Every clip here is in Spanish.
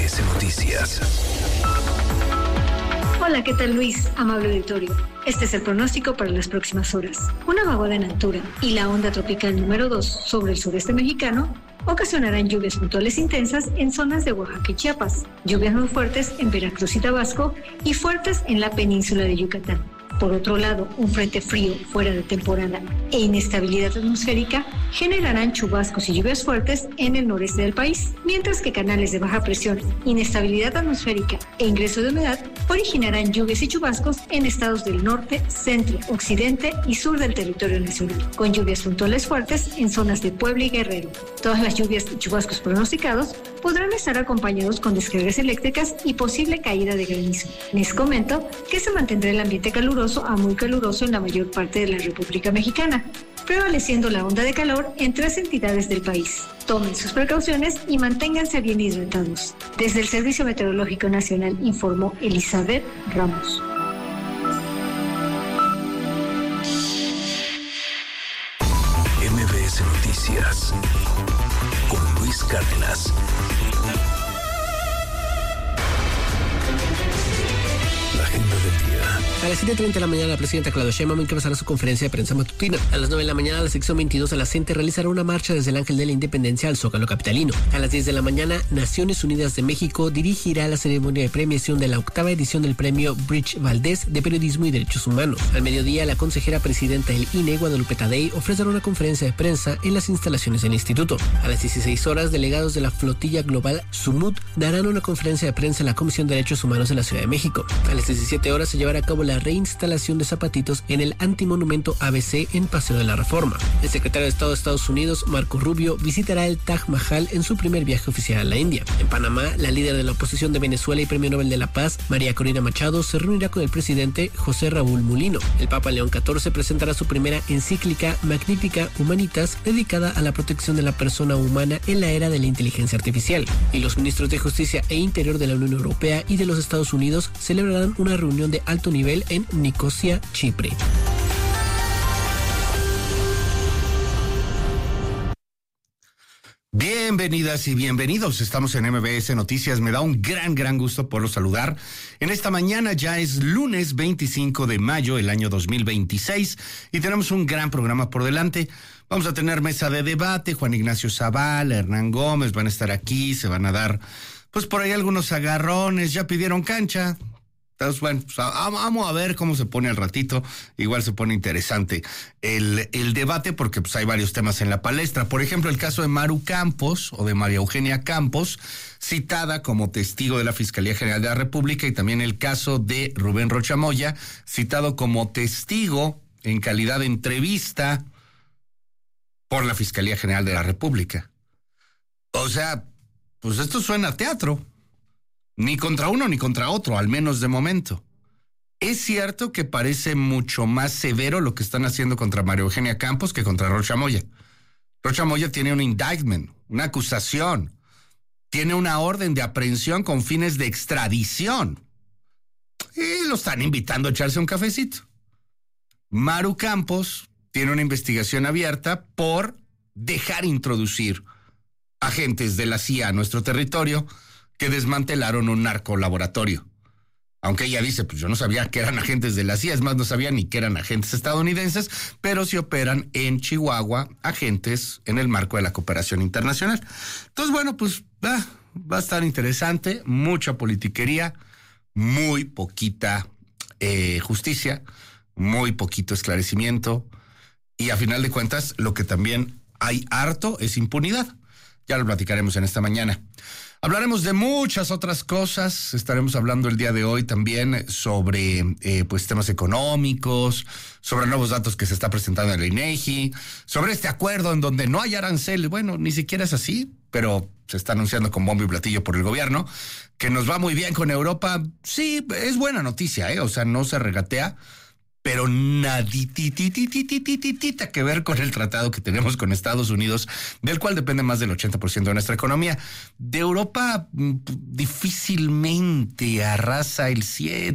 MBS Noticias. Hola, ¿qué tal, Luis? Amable auditorio. Este es el pronóstico para las próximas horas. Una vaguada en altura y la onda tropical número 2 sobre el sureste mexicano ocasionarán lluvias puntuales intensas en zonas de Oaxaca y Chiapas, lluvias muy fuertes en Veracruz y Tabasco y fuertes en la península de Yucatán. Por otro lado, un frente frío fuera de temporada e inestabilidad atmosférica generarán chubascos y lluvias fuertes en el noreste del país, mientras que canales de baja presión, inestabilidad atmosférica e ingreso de humedad originarán lluvias y chubascos en estados del norte, centro, occidente y sur del territorio nacional, con lluvias puntuales fuertes en zonas de Puebla y Guerrero. Todas las lluvias y chubascos pronosticados podrán estar acompañados con descargas eléctricas y posible caída de granizo. Les comento que se mantendrá el ambiente caluroso a muy caluroso en la mayor parte de la República Mexicana, prevaleciendo la onda de calor en 3 entidades del país. Tomen sus precauciones y manténganse bien hidratados. Desde el Servicio Meteorológico Nacional informó Elizabeth Ramos. MBS Noticias con Luis Cárdenas. La agenda del día. A las 7:30 de la mañana, la presidenta Claudia Sheinbaum encabezará su conferencia de prensa matutina. A las 9 de la mañana, la sección 22 de la CENTE realizará una marcha desde el Ángel de la Independencia al Zócalo capitalino. A las 10 de la mañana, Naciones Unidas de México dirigirá la ceremonia de premiación de la 8ª edición del premio Bridge Valdés de Periodismo y Derechos Humanos. Al mediodía, la consejera presidenta del INE, Guadalupe Tadei, ofrecerá una conferencia de prensa en las instalaciones del instituto. A las 16 horas, delegados de la flotilla global Sumut darán una conferencia de prensa en la Comisión de Derechos Humanos de la Ciudad de México. A las 17 horas se llevará a cabo la reinstalación de zapatitos en el antimonumento ABC en Paseo de la Reforma. El secretario de Estado de Estados Unidos, Marco Rubio, visitará el Taj Mahal en su primer viaje oficial a la India. En Panamá, la líder de la oposición de Venezuela y Premio Nobel de la Paz, María Corina Machado, se reunirá con el presidente José Raúl Mulino. El Papa León XIV presentará su primera encíclica Magnificat Humanitas, dedicada a la protección de la persona humana en la era de la inteligencia artificial. Y los ministros de Justicia e Interior de la Unión Europea y de los Estados Unidos celebrarán una reunión de alto nivel en Nicosia, Chipre. Bienvenidas y bienvenidos. Estamos en MBS Noticias. Me da un gran gusto poderlos saludar. En esta mañana ya es lunes 25 de mayo del año 2026 y tenemos un gran programa por delante. Vamos a tener mesa de debate. Juan Ignacio Zavala, Hernán Gómez van a estar aquí. Se van a dar, pues por ahí algunos agarrones. Ya pidieron cancha. Entonces, bueno, pues vamos a ver cómo se pone al ratito. Igual se pone interesante el debate porque pues hay varios temas en la palestra. Por ejemplo, el caso de Maru Campos o de María Eugenia Campos, citada como testigo de la Fiscalía General de la República, y también el caso de Rubén Rocha Moya, citado como testigo en calidad de entrevista por la Fiscalía General de la República. O sea, pues esto suena a teatro. Ni contra uno ni contra otro, al menos de momento. Es cierto que parece mucho más severo lo que están haciendo contra María Eugenia Campos que contra Rocha Moya. Rocha Moya tiene un indictment, una acusación, tiene una orden de aprehensión con fines de extradición. Y lo están invitando a echarse un cafecito. Maru Campos tiene una investigación abierta por dejar introducir agentes de la CIA a nuestro territorio que desmantelaron un narcolaboratorio. Aunque ella dice, pues yo no sabía que eran agentes de la CIA, es más, no sabía ni que eran agentes estadounidenses, pero sí operan en Chihuahua agentes en el marco de la cooperación internacional. Entonces, bueno, pues va a estar interesante, mucha politiquería, muy poquita justicia, muy poquito esclarecimiento, y a final de cuentas, lo que también hay harto es impunidad. Ya lo platicaremos en esta mañana. Hablaremos de muchas otras cosas. Estaremos hablando el día de hoy también sobre pues temas económicos, sobre nuevos datos que se está presentando en el INEGI, sobre este acuerdo en donde no hay arancel. Bueno, ni siquiera es así, pero se está anunciando con bombo y platillo por el gobierno, que nos va muy bien con Europa. Sí, es buena noticia, o sea, no se regatea, pero nadititititititita que ver con el tratado que tenemos con Estados Unidos, del cual depende más del 80% de nuestra economía. De Europa difícilmente arrasa el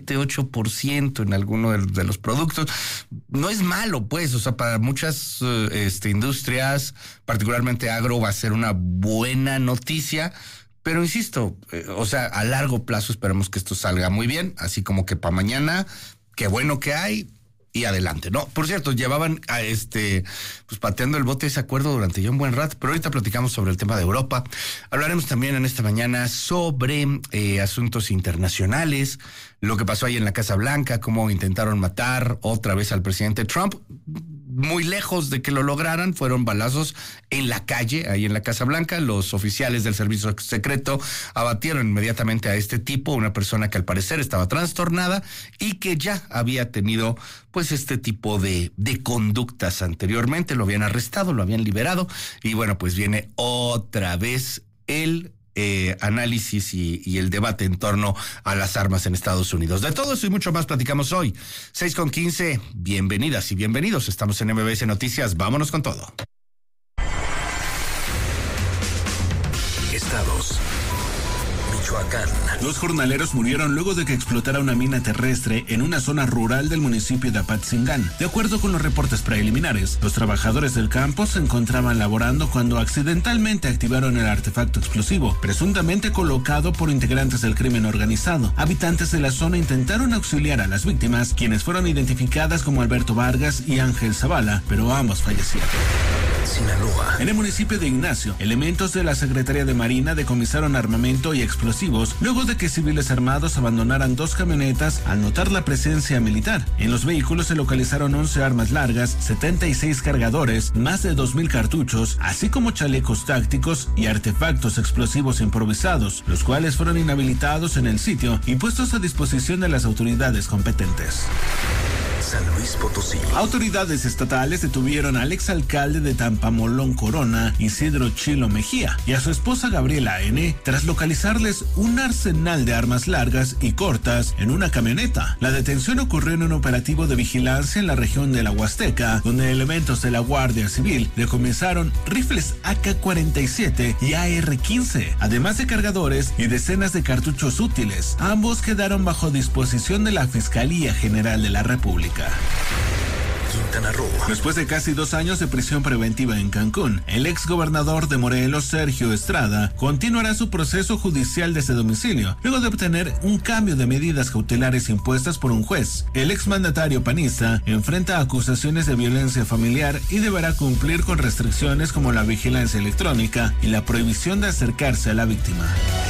7-8% en alguno de los productos. No es malo, pues, o sea, para muchas industrias, particularmente agro, va a ser una buena noticia, Pero insisto, a largo plazo esperemos que esto salga muy bien, así como que para mañana, qué bueno que hay y adelante, ¿no? Por cierto, llevaban pateando el bote ese acuerdo durante ya un buen rato, pero ahorita platicamos sobre el tema de Europa. Hablaremos también en esta mañana sobre asuntos internacionales, lo que pasó ahí en la Casa Blanca, cómo intentaron matar otra vez al presidente Trump. Muy lejos de que lo lograran, fueron balazos en la calle, ahí en la Casa Blanca. Los oficiales del servicio secreto abatieron inmediatamente a este tipo, una persona que al parecer estaba trastornada y que ya había tenido pues este tipo de conductas anteriormente. Lo habían arrestado, lo habían liberado y bueno, pues viene otra vez el análisis y el debate en torno a las armas en Estados Unidos. De todo eso y mucho más platicamos hoy. 6:15, bienvenidas y bienvenidos. Estamos en MBS Noticias, vámonos con todo. Estados. Michoacán. 2 jornaleros murieron luego de que explotara una mina terrestre en una zona rural del municipio de Apatzingán. De acuerdo con los reportes preliminares, los trabajadores del campo se encontraban laborando cuando accidentalmente activaron el artefacto explosivo, presuntamente colocado por integrantes del crimen organizado. Habitantes de la zona intentaron auxiliar a las víctimas, quienes fueron identificadas como Alberto Vargas y Ángel Zavala, pero ambos fallecieron. Sinaloa. En el municipio de Ignacio, elementos de la Secretaría de Marina decomisaron armamento y explosivos luego de que civiles armados abandonaran 2 camionetas al notar la presencia militar. En los vehículos se localizaron 11 armas largas, 76 cargadores, más de 2,000 cartuchos, así como chalecos tácticos y artefactos explosivos improvisados, los cuales fueron inhabilitados en el sitio y puestos a disposición de las autoridades competentes. San Luis Potosí. Autoridades estatales detuvieron al exalcalde de Tampamolón Corona, Isidro Chilo Mejía, y a su esposa Gabriela N. tras localizarles un arsenal de armas largas y cortas en una camioneta. La detención ocurrió en un operativo de vigilancia en la región de la Huasteca, donde elementos de la Guardia Civil decomisaron rifles AK-47 y AR-15, además de cargadores y decenas de cartuchos útiles. Ambos quedaron bajo disposición de la Fiscalía General de la República. Quintana Roo. Después de casi 2 años de prisión preventiva en Cancún, el exgobernador de Morelos, Sergio Estrada, continuará su proceso judicial desde domicilio, luego de obtener un cambio de medidas cautelares impuestas por un juez. El exmandatario panista enfrenta acusaciones de violencia familiar y deberá cumplir con restricciones como la vigilancia electrónica y la prohibición de acercarse a la víctima.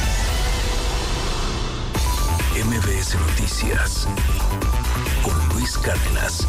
MBS Noticias con Luis Cárdenas.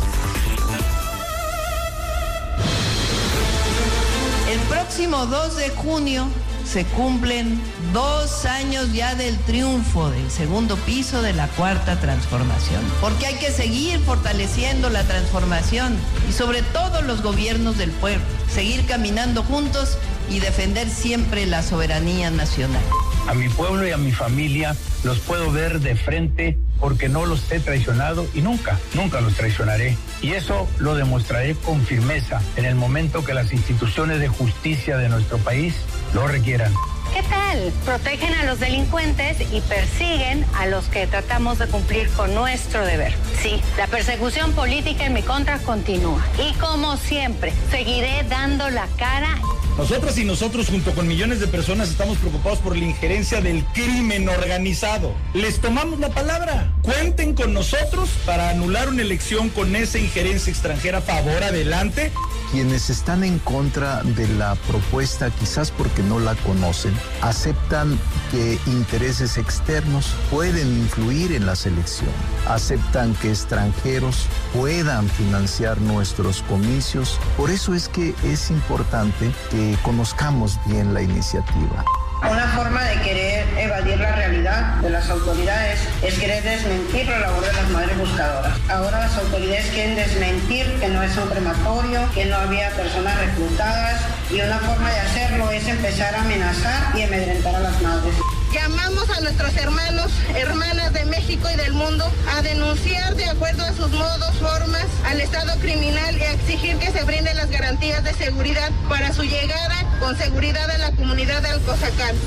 El próximo 2 de junio se cumplen 2 años ya del triunfo del segundo piso de la Cuarta Transformación, porque hay que seguir fortaleciendo la transformación y sobre todo los gobiernos del pueblo, seguir caminando juntos y defender siempre la soberanía nacional. A mi pueblo y a mi familia los puedo ver de frente porque no los he traicionado y nunca los traicionaré. Y eso lo demostraré con firmeza en el momento que las instituciones de justicia de nuestro país lo requieran. ¿Qué tal? Protegen a los delincuentes y persiguen a los que tratamos de cumplir con nuestro deber. Sí, la persecución política en mi contra continúa. Y como siempre, seguiré dando la cara. Nosotras y nosotros, junto con millones de personas, estamos preocupados por la injerencia del crimen organizado. Les tomamos la palabra. Cuenten con nosotros para anular una elección con esa injerencia extranjera. Favor, adelante. Quienes están en contra de la propuesta, quizás porque no la conocen, aceptan que intereses externos pueden influir en la selección. Aceptan que extranjeros puedan financiar nuestros comicios. Por eso es que es importante que conozcamos bien la iniciativa. Una forma de querer evadir la realidad de las autoridades es querer desmentir la labor de las madres buscadoras. Ahora las autoridades quieren desmentir que no es un crematorio, que no había personas reclutadas, y una forma de hacerlo es empezar a amenazar y amedrentar a las madres. Llamamos a nuestros hermanos, hermanas de México y del mundo a denunciar de acuerdo a sus modos, formas, al Estado criminal y a exigir que se brinden las garantías de seguridad para su llegada con seguridad a la comunidad de Alcozacán.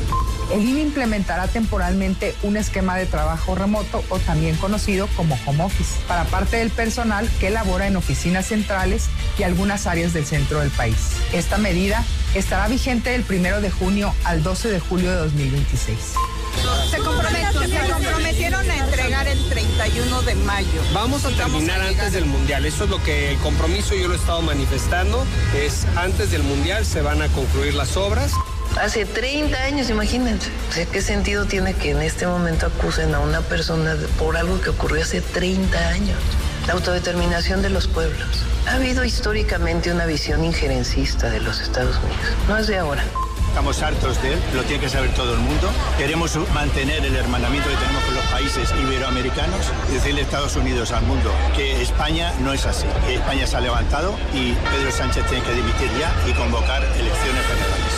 El INE implementará temporalmente un esquema de trabajo remoto o también conocido como home office para parte del personal que labora en oficinas centrales y algunas áreas del centro del país. Esta medida estará vigente del 1 de junio al 12 de julio de 2026. Se comprometieron a entregar el 31 de mayo. Vamos a terminar antes del Mundial. Eso es lo que el compromiso yo lo he estado manifestando. Es antes del Mundial se van a concluir las obras. Hace 30 años, imagínense. ¿Qué sentido tiene que en este momento acusen a una persona por algo que ocurrió hace 30 años? La autodeterminación de los pueblos. Ha habido históricamente una visión injerencista de los Estados Unidos. No es de ahora. Estamos hartos de él, lo tiene que saber todo el mundo. Queremos mantener el hermanamiento que tenemos con los países iberoamericanos y decirle a Estados Unidos, al mundo, que España no es así. Que España se ha levantado y Pedro Sánchez tiene que dimitir ya y convocar elecciones generales.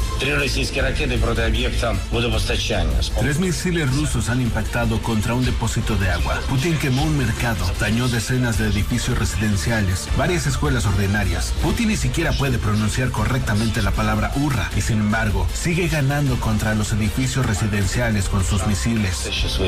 3 misiles rusos han impactado contra un depósito de agua. Putin quemó un mercado, dañó decenas de edificios residenciales, varias escuelas ordinarias. Putin ni siquiera puede pronunciar correctamente la palabra hurra y sin embargo sigue ganando contra los edificios residenciales con sus misiles.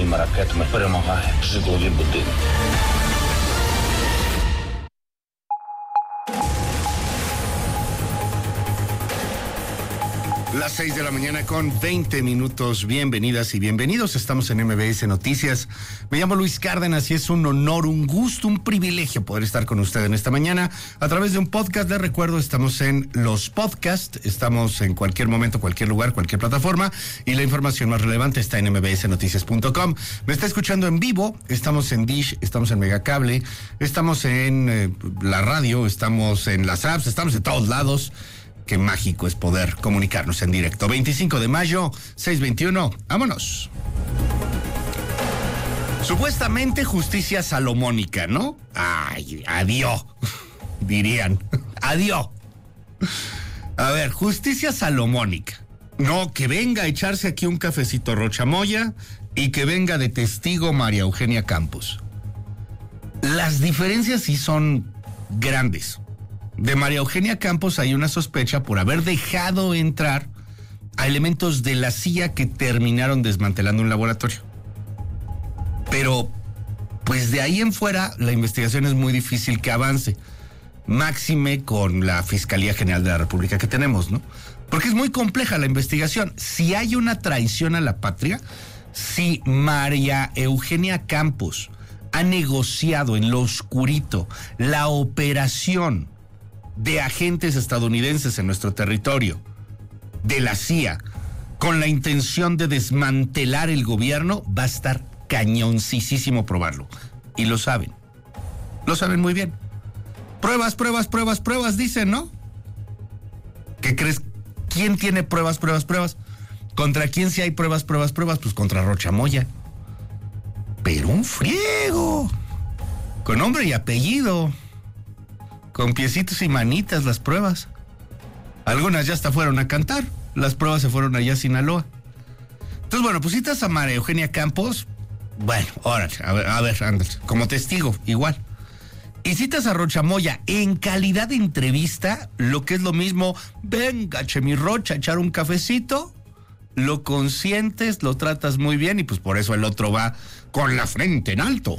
Las 6 de la mañana con 20 minutos. Bienvenidas y bienvenidos. Estamos en MBS Noticias. Me llamo Luis Cárdenas y es un honor, un gusto, un privilegio poder estar con usted en esta mañana a través de un podcast. Les recuerdo, estamos en los podcasts, estamos en cualquier momento, cualquier lugar, cualquier plataforma y la información más relevante está en mbsnoticias.com. Me está escuchando en vivo, estamos en Dish, estamos en Megacable, estamos en la radio, estamos en las apps, estamos en todos lados. Qué mágico es poder comunicarnos en directo. 25 de mayo, 6:21. Vámonos. Supuestamente justicia salomónica, ¿no? Ay, adiós, dirían. Adiós. A ver, justicia salomónica. No, que venga a echarse aquí un cafecito Rocha Moya y que venga de testigo María Eugenia Campos. Las diferencias sí son grandes. De María Eugenia Campos hay una sospecha por haber dejado entrar a elementos de la CIA que terminaron desmantelando un laboratorio. Pero, pues de ahí en fuera, la investigación es muy difícil que avance. Máxime con la Fiscalía General de la República que tenemos, ¿no? Porque es muy compleja la investigación. Si hay una traición a la patria, si María Eugenia Campos ha negociado en lo oscurito la operación de agentes estadounidenses en nuestro territorio, de la CIA, con la intención de desmantelar el gobierno, va a estar cañoncísimo probarlo. Y lo saben muy bien. Pruebas, dicen, ¿no? ¿Qué crees? ¿Quién tiene pruebas? ¿Contra quién sí hay pruebas? Pues contra Rocha Moya. Pero un friego, con nombre y apellido, con piecitos y manitas las pruebas. Algunas ya hasta fueron a cantar. Las pruebas se fueron allá a Sinaloa. Entonces, bueno, pues citas a María Eugenia Campos. Bueno, órale, a ver, ándale, como testigo, igual. Y citas a Rocha Moya en calidad de entrevista, lo que es lo mismo. Venga, mi Rocha, echar un cafecito. Lo consientes, lo tratas muy bien y pues por eso el otro va con la frente en alto.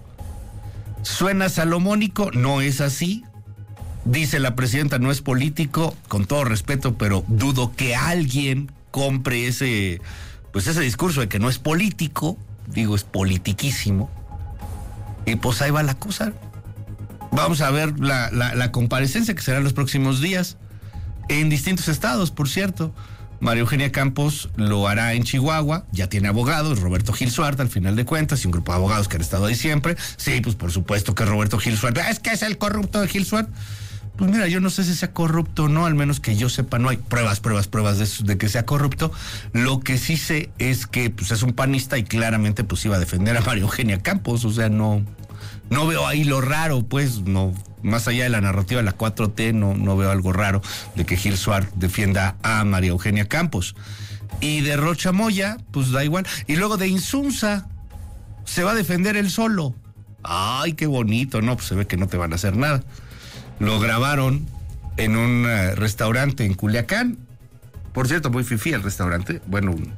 ¿Suena salomónico? No es así. Dice la presidenta, no es político, con todo respeto, pero dudo que alguien compre ese discurso de que no es político. Digo, es politiquísimo. Y pues ahí va la cosa. Vamos a ver la comparecencia que será en los próximos días, en distintos estados, por cierto. María Eugenia Campos lo hará en Chihuahua, ya tiene abogados, Roberto Gil Suárez al final de cuentas, y un grupo de abogados que han estado ahí siempre. Sí, pues por supuesto que Roberto Gil Suárez, es que es el corrupto de Gil Suárez. Pues mira, yo no sé si sea corrupto o no, al menos que yo sepa, no hay pruebas de que sea corrupto. Lo que sí sé es que pues es un panista y claramente pues iba a defender a María Eugenia Campos, o sea, no veo ahí lo raro, pues, no, más allá de la narrativa de la 4T, no veo algo raro de que Gil Suárez defienda a María Eugenia Campos. Y de Rocha Moya, pues da igual. Y luego de Insunza, se va a defender él solo. Ay, qué bonito, no, pues se ve que no te van a hacer nada. Lo grabaron en un restaurante en Culiacán. Por cierto, muy fifí el restaurante. Bueno,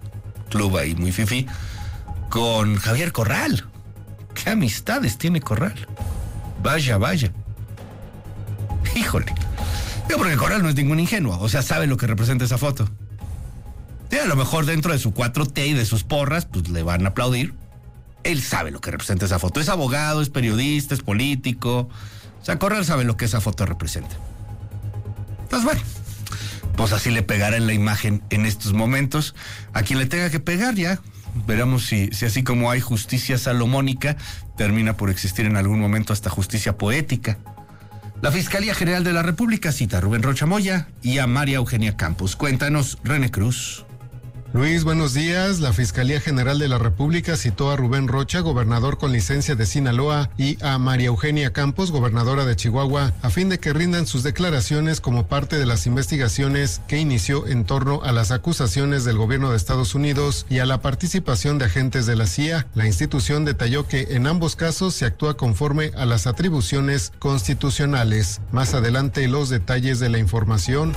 club ahí muy fifí, con Javier Corral. ¿Qué amistades tiene Corral? Vaya. Híjole. Yo porque Corral no es ningún ingenuo, o sea, sabe lo que representa esa foto. Y a lo mejor dentro de su 4T y de sus porras, pues le van a aplaudir. Él sabe lo que representa esa foto. Es abogado, es periodista, es político. O sea, Corral sabe lo que esa foto representa. Pues bueno, pues así le pegará en la imagen en estos momentos. A quien le tenga que pegar ya, veremos si así como hay justicia salomónica, termina por existir en algún momento hasta justicia poética. La Fiscalía General de la República cita a Rubén Rocha Moya y a María Eugenia Campos. Cuéntanos, René Cruz. Luis, buenos días. La Fiscalía General de la República citó a Rubén Rocha, gobernador con licencia de Sinaloa, y a María Eugenia Campos, gobernadora de Chihuahua, a fin de que rindan sus declaraciones como parte de las investigaciones que inició en torno a las acusaciones del gobierno de Estados Unidos y a la participación de agentes de la CIA. La institución detalló que en ambos casos se actúa conforme a las atribuciones constitucionales. Más adelante, los detalles de la información.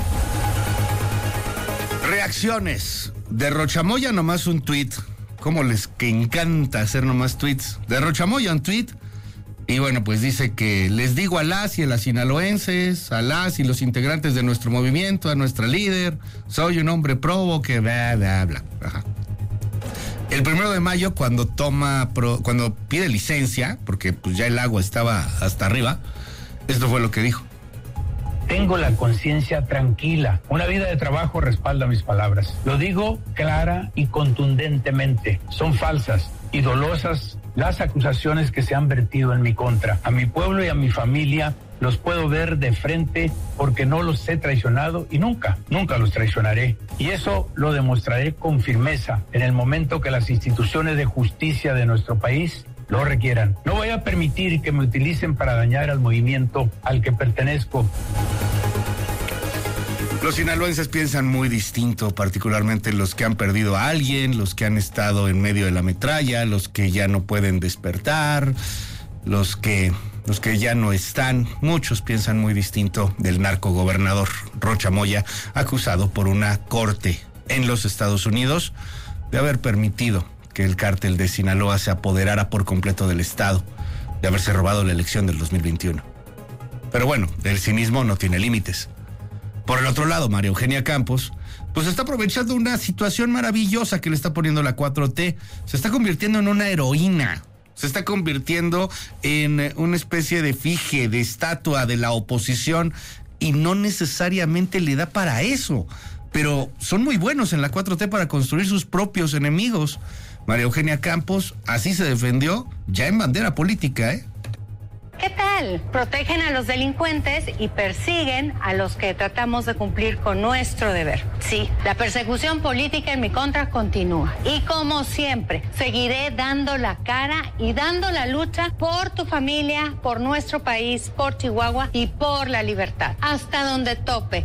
Reacciones. De Rocha Moya nomás un tuit. ¿Cómo les que encanta hacer nomás tuits? De Rocha Moya un tuit. Y bueno, pues dice que les digo a las y a las sinaloenses, a las y los integrantes de nuestro movimiento, a nuestra líder, soy un hombre probo que bla, bla, bla. Ajá. El 1 de mayo, cuando pide licencia, porque pues ya el agua estaba hasta arriba, esto fue lo que dijo. Tengo la conciencia tranquila. Una vida de trabajo respalda mis palabras. Lo digo clara y contundentemente. Son falsas y dolosas las acusaciones que se han vertido en mi contra. A mi pueblo y a mi familia los puedo ver de frente porque no los he traicionado y nunca los traicionaré. Y eso lo demostraré con firmeza en el momento que las instituciones de justicia de nuestro país lo requieran. No voy a permitir que me utilicen para dañar al movimiento al que pertenezco. Los sinaloenses piensan muy distinto, particularmente los que han perdido a alguien, los que han estado en medio de la metralla, los que ya no pueden despertar, los que ya no están. Muchos piensan muy distinto del narcogobernador Rocha Moya, acusado por una corte en los Estados Unidos de haber permitido que el cártel de Sinaloa se apoderara por completo del Estado, de haberse robado la elección del 2021. Pero bueno, el cinismo no tiene límites. Por el otro lado, María Eugenia Campos, pues está aprovechando una situación maravillosa que le está poniendo la 4T. Se está convirtiendo en una heroína. Se está convirtiendo en una especie de efigie, de estatua de la oposición, y no necesariamente le da para eso. Pero son muy buenos en la 4T para construir sus propios enemigos. María Eugenia Campos así se defendió ya en bandera política, ¿eh? ¿Qué tal? Protegen a los delincuentes y persiguen a los que tratamos de cumplir con nuestro deber. Sí, la persecución política en mi contra continúa. Y como siempre, seguiré dando la cara y dando la lucha por tu familia, por nuestro país, por Chihuahua y por la libertad. Hasta donde tope.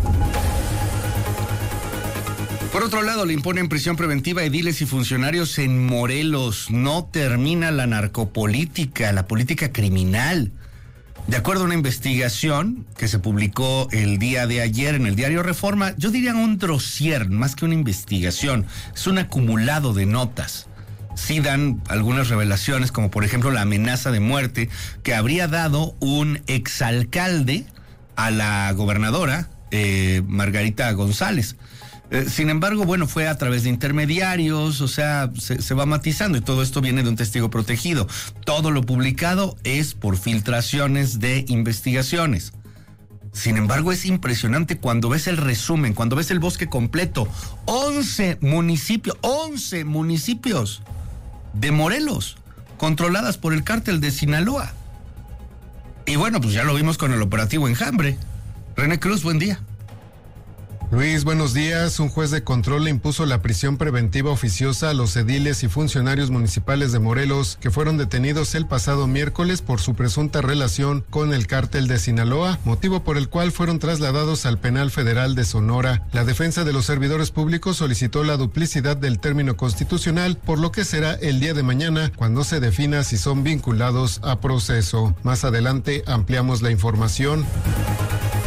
Por otro lado, le imponen prisión preventiva a ediles y funcionarios en Morelos. No termina la narcopolítica, la política criminal. De acuerdo a una investigación que se publicó el día de ayer en el diario Reforma, yo diría un dossier, más que una investigación, es un acumulado de notas. Sí dan algunas revelaciones, como por ejemplo la amenaza de muerte que habría dado un exalcalde a la gobernadora Margarita González. Sin embargo, bueno, fue a través de intermediarios, o sea, se va matizando, y todo esto viene de un testigo protegido. Todo lo publicado es por filtraciones de investigaciones. Sin embargo, es impresionante cuando ves el resumen, cuando ves el bosque completo. 11 municipios de Morelos, controladas por el cártel de Sinaloa. Y bueno, pues ya lo vimos con el operativo Enjambre. René Cruz, buen día. Luis, buenos días. Un juez de control le impuso la prisión preventiva oficiosa a los ediles y funcionarios municipales de Morelos que fueron detenidos el pasado miércoles por su presunta relación con el cártel de Sinaloa, motivo por el cual fueron trasladados al Penal Federal de Sonora. La defensa de los servidores públicos solicitó la duplicidad del término constitucional, por lo que será el día de mañana cuando se defina si son vinculados a proceso. Más adelante ampliamos la información. La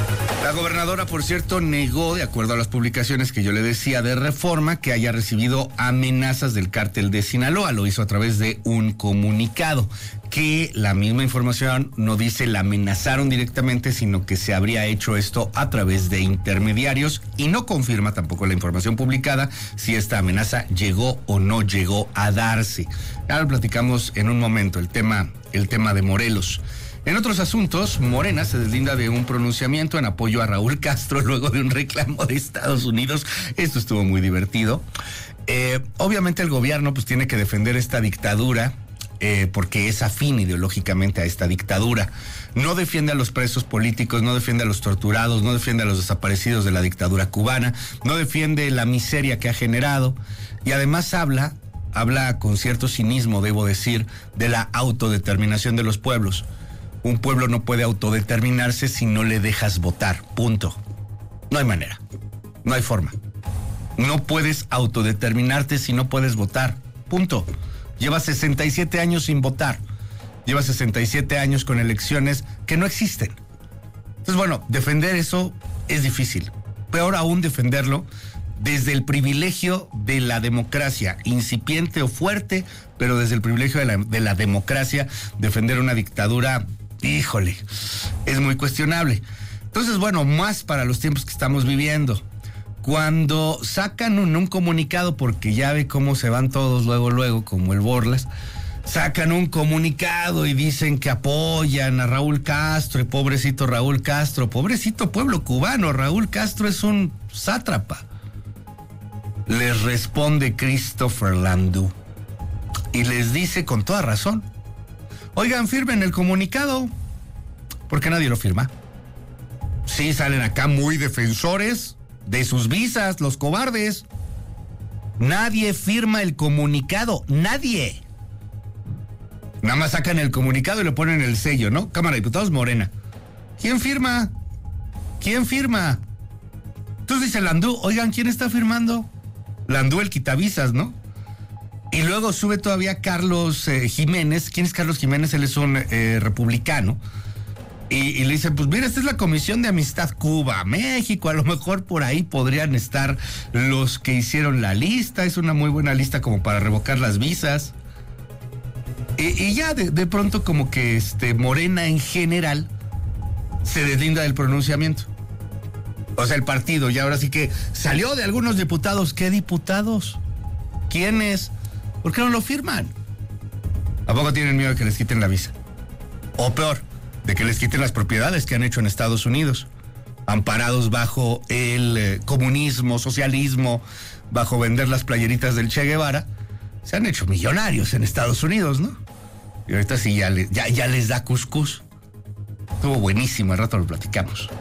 La gobernadora, por cierto, negó, de acuerdo a las publicaciones que yo le decía de Reforma, que haya recibido amenazas del cártel de Sinaloa. Lo hizo a través de un comunicado, que la misma información no dice la amenazaron directamente, sino que se habría hecho esto a través de intermediarios, y no confirma tampoco la información publicada si esta amenaza llegó o no llegó a darse. Ahora platicamos en un momento el tema de Morelos. En otros asuntos, Morena se deslinda de un pronunciamiento en apoyo a Raúl Castro luego de un reclamo de Estados Unidos. Esto estuvo muy divertido. Obviamente el gobierno pues tiene que defender esta dictadura porque es afín ideológicamente a esta dictadura. No defiende a los presos políticos, no defiende a los torturados, no defiende a los desaparecidos de la dictadura cubana, no defiende la miseria que ha generado, y además habla con cierto cinismo, debo decir, de la autodeterminación de los pueblos. Un pueblo no puede autodeterminarse si no le dejas votar, punto. No hay manera, no hay forma. No puedes autodeterminarte si no puedes votar, punto. Llevas 67 años sin votar, llevas 67 años con elecciones que no existen. Entonces, bueno, defender eso es difícil. Peor aún defenderlo desde el privilegio de la democracia, incipiente o fuerte, pero desde el privilegio de la democracia, defender una dictadura, híjole, es muy cuestionable. Entonces, bueno, más para los tiempos que estamos viviendo. Cuando sacan un comunicado, porque ya ve cómo se van todos luego, como el Borlas, sacan un comunicado y dicen que apoyan a Raúl Castro, y pobrecito Raúl Castro, pobrecito pueblo cubano, Raúl Castro es un sátrapa. Les responde Christopher Landú y les dice con toda razón: oigan, firmen el comunicado, porque nadie lo firma. Sí, salen acá muy defensores de sus visas, los cobardes. Nadie firma el comunicado, nadie. Nada más sacan el comunicado y le ponen el sello, ¿no? Cámara de Diputados, Morena. ¿Quién firma? ¿Quién firma? Entonces dice Landú: oigan, ¿quién está firmando? Landú, el quitavisas, ¿no? Y luego sube todavía Carlos Jiménez. ¿Quién es Carlos Jiménez? Él es un republicano. Y le dice: pues mira, esta es la Comisión de Amistad Cuba-México. A lo mejor por ahí podrían estar los que hicieron la lista. Es una muy buena lista como para revocar las visas. Y ya de pronto como que Morena en general se deslinda del pronunciamiento. O sea, el partido, y ahora sí que salió de algunos diputados. ¿Qué diputados? ¿Quiénes? ¿Por qué no lo firman? ¿A poco tienen miedo de que les quiten la visa? O peor, de que les quiten las propiedades que han hecho en Estados Unidos, amparados bajo el comunismo, socialismo, bajo vender las playeritas del Che Guevara. Se han hecho millonarios en Estados Unidos, ¿no? Y ahorita sí ya les da cuscús. Estuvo buenísimo, al rato lo platicamos.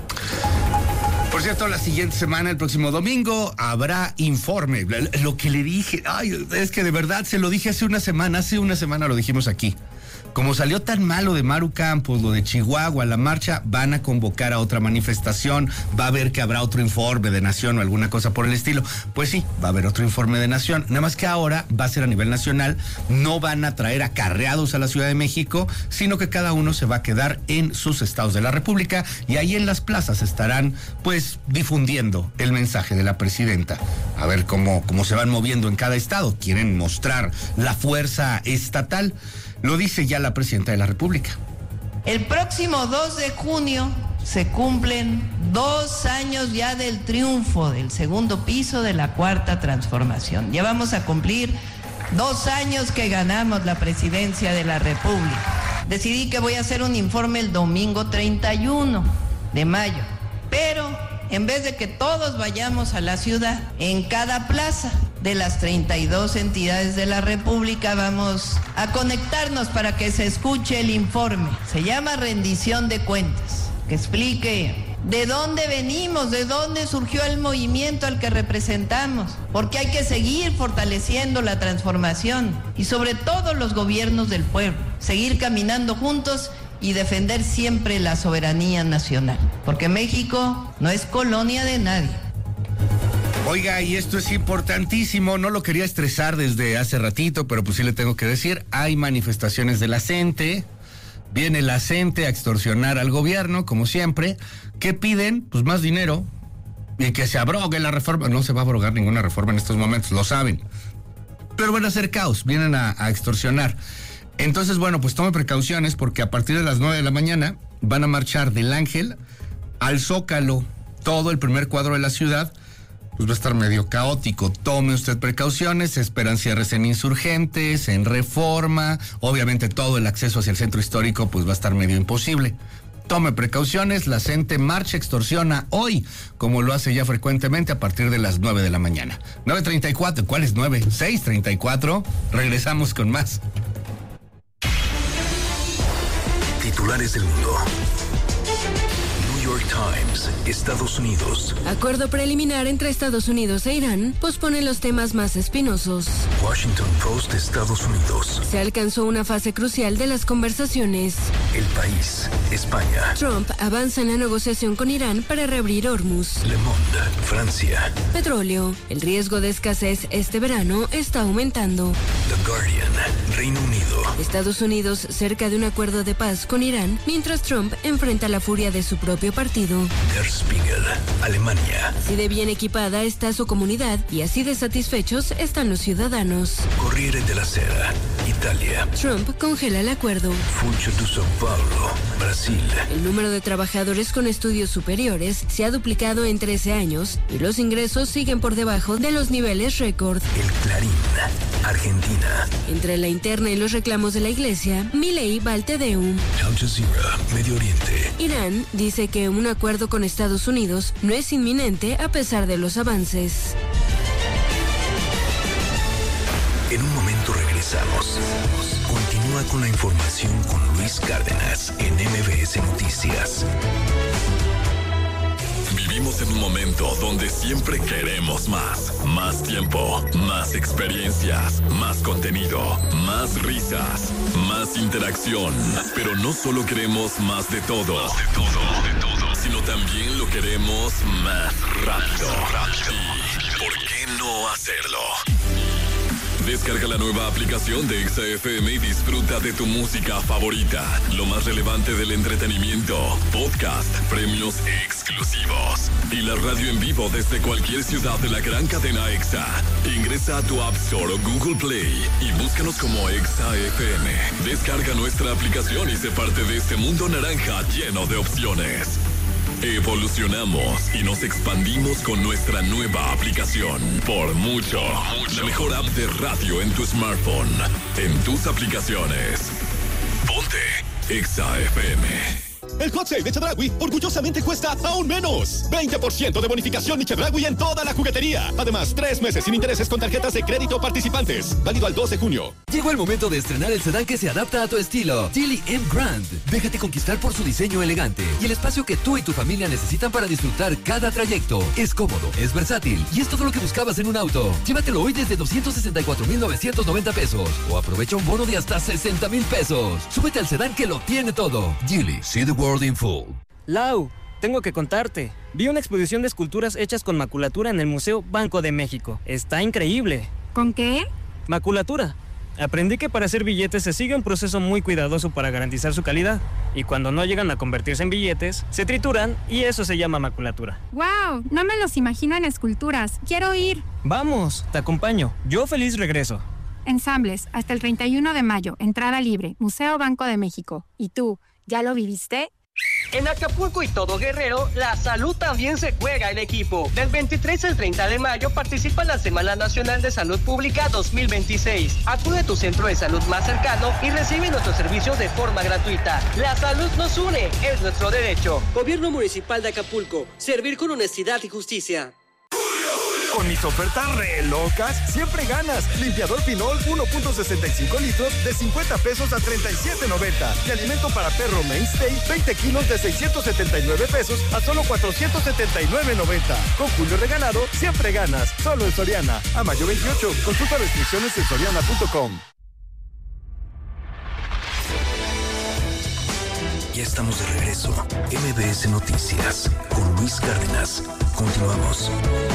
Por cierto, la siguiente semana, el próximo domingo, habrá informe. Lo que le dije, es que de verdad se lo dije hace una semana lo dijimos aquí. Como salió tan malo de Maru Campos, lo de Chihuahua, la marcha, van a convocar a otra manifestación, va a ver que habrá otro informe de Nación o alguna cosa por el estilo. Pues sí, va a haber otro informe de Nación, nada más que ahora va a ser a nivel nacional, no van a traer acarreados a la Ciudad de México, sino que cada uno se va a quedar en sus estados de la República, y ahí en las plazas estarán pues difundiendo el mensaje de la presidenta. A ver cómo se van moviendo en cada estado, quieren mostrar la fuerza estatal. Lo dice ya la presidenta de la República. El próximo 2 de junio se cumplen 2 años ya del triunfo del segundo piso de la Cuarta Transformación. Ya vamos a cumplir 2 años que ganamos la presidencia de la República. Decidí que voy a hacer un informe el domingo 31 de mayo, pero en vez de que todos vayamos a la ciudad, en cada plaza de las 32 entidades de la República vamos a conectarnos para que se escuche el informe. Se llama rendición de cuentas, que explique de dónde venimos, de dónde surgió el movimiento al que representamos, porque hay que seguir fortaleciendo la transformación y sobre todo los gobiernos del pueblo, seguir caminando juntos y defender siempre la soberanía nacional, porque México no es colonia de nadie. Oiga, y esto es importantísimo, no lo quería estresar desde hace ratito, pero pues sí le tengo que decir, hay manifestaciones de la CENTE, Viene la CENTE a extorsionar al gobierno, como siempre. ¿Qué piden? Pues más dinero y que se abrogue la reforma. No se va a abrogar ninguna reforma en estos momentos, lo saben. Pero van a hacer caos, vienen a extorsionar. Entonces, bueno, pues tome precauciones porque a partir de las 9 de la mañana van a marchar del Ángel al Zócalo. Todo el primer cuadro de la ciudad pues va a estar medio caótico. Tome usted precauciones, se esperan cierres en Insurgentes, en Reforma. Obviamente todo el acceso hacia el centro histórico pues va a estar medio imposible. Tome precauciones, la CENTE marcha, extorsiona hoy, como lo hace ya frecuentemente a partir de las 9 de la mañana. 9:34, ¿cuál es 9? 6:34, regresamos con más. Titulares del mundo. New York Times, Estados Unidos. Acuerdo preliminar entre Estados Unidos e Irán pospone los temas más espinosos. Washington Post, Estados Unidos. Se alcanzó una fase crucial de las conversaciones. El País, España. Trump avanza en la negociación con Irán para reabrir Hormuz. Le Monde, Francia. Petróleo. El riesgo de escasez este verano está aumentando. The Guardian, Reino Unido. Estados Unidos cerca de un acuerdo de paz con Irán, mientras Trump enfrenta la furia de su propio partido. Der Spiegel, Alemania. Así de bien equipada está su comunidad y así de satisfechos están los ciudadanos. Corriere della Sera, Italia. Trump congela el acuerdo. Funcho de São Paulo, Brasil. El número de trabajadores con estudios superiores se ha duplicado en 13 años y los ingresos siguen por debajo de los niveles récord. El Clarín, Argentina. Entre la interna y los reclamos de la iglesia, Milei va al Te Deum. Al Jazeera, Medio Oriente. Irán dice que un acuerdo con Estados Unidos no es inminente a pesar de los avances. En un momento regresamos. Continúa con la información con Luis Cárdenas en MBS Noticias. Vivimos en un momento donde siempre queremos más. Más tiempo, más experiencias, más contenido, más risas, más interacción. Pero no solo queremos más de todo, sino también lo queremos más rápido. ¿Y por qué no hacerlo? Descarga la nueva aplicación de Exa FM y disfruta de tu música favorita. Lo más relevante del entretenimiento, podcast, premios exclusivos y la radio en vivo desde cualquier ciudad de la gran cadena Exa. Ingresa a tu App Store o Google Play y búscanos como Exa FM. Descarga nuestra aplicación y sé parte de este mundo naranja lleno de opciones. Evolucionamos y nos expandimos con nuestra nueva aplicación. Por mucho. La mejor app de radio en tu smartphone. En tus aplicaciones. Ponte Exa FM. El Hot Sale de Chedraui orgullosamente cuesta aún menos. 20% de bonificación y Chedraui en toda la juguetería. Además, 3 meses sin intereses con tarjetas de crédito participantes. Válido al 2 de junio. Llegó el momento de estrenar el sedán que se adapta a tu estilo. Geely M Grand. Déjate conquistar por su diseño elegante y el espacio que tú y tu familia necesitan para disfrutar cada trayecto. Es cómodo, es versátil y es todo lo que buscabas en un auto. Llévatelo hoy desde 264,990 pesos o aprovecha un bono de hasta 60,000 pesos. Súbete al sedán que lo tiene todo. Geely, see the world in full. Lau, tengo que contarte. Vi una exposición de esculturas hechas con maculatura en el Museo Banco de México. Está increíble. ¿Con qué? Maculatura. Aprendí que para hacer billetes se sigue un proceso muy cuidadoso para garantizar su calidad. Y cuando no llegan a convertirse en billetes, se trituran y eso se llama maculatura. ¡Wow! No me los imagino en esculturas. Quiero ir. Vamos, te acompaño. Yo feliz regreso. Ensambles, hasta el 31 de mayo. Entrada libre. Museo Banco de México. ¿Y tú, ya lo viviste? En Acapulco y todo Guerrero, la salud también se juega en equipo. Del 23 al 30 de mayo participa en la Semana Nacional de Salud Pública 2026. Acude a tu centro de salud más cercano y recibe nuestros servicios de forma gratuita. La salud nos une, es nuestro derecho. Gobierno Municipal de Acapulco. Servir con honestidad y justicia. Con mis ofertas re locas, siempre ganas. Limpiador Pinol 1.65 litros de 50 pesos a 37.90. Y alimento para perro Mainstay 20 kilos de 679 pesos a solo 479.90. Con Julio regalado, siempre ganas. Solo en Soriana. A mayo 28. Consulta restricciones en soriana.com. Ya estamos de regreso. MBS Noticias con Luis Cárdenas. Continuamos.